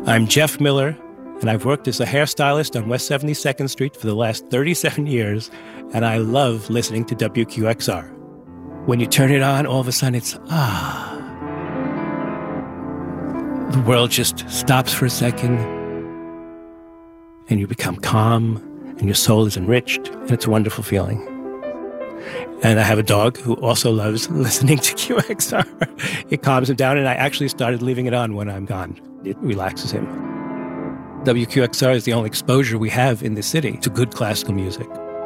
I'm Jeff Miller, and I've worked as a hairstylist on West 72nd Street for the last 37 years, and I love listening to WQXR. When you turn it on, all of a sudden it's, the world just stops for a second, and you become calm, and your soul is enriched, and it's a wonderful feeling. And I have a dog who also loves listening to QXR. It calms him down, and I actually started leaving it on when I'm gone. It relaxes him. WQXR is the only exposure we have in this city to good classical music.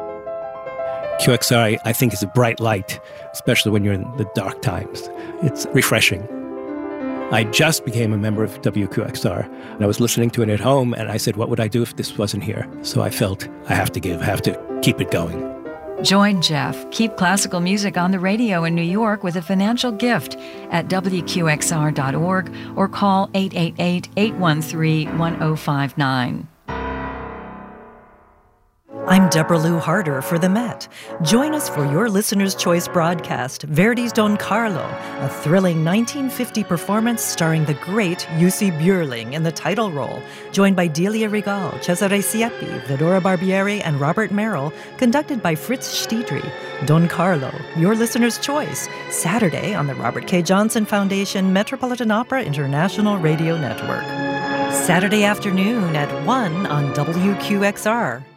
QXR, I think, is a bright light, especially when you're in the dark times. It's refreshing. I just became a member of WQXR, and I was listening to it at home, and I said, what would I do if this wasn't here? So I felt I have to keep it going. Join Jeff. Keep classical music on the radio in New York with a financial gift at WQXR.org or call 888-813-1059. I'm Deborah Lou Harder for The Met. Join us for your Listener's Choice broadcast, Verdi's Don Carlo, a thrilling 1950 performance starring the great Jussi Björling in the title role, joined by Delia Regal, Cesare Siepi, Vedora Barbieri, and Robert Merrill, conducted by Fritz Stiedry. Don Carlo, your Listener's Choice, Saturday on the Robert K. Johnson Foundation Metropolitan Opera International Radio Network. Saturday afternoon at 1 on WQXR.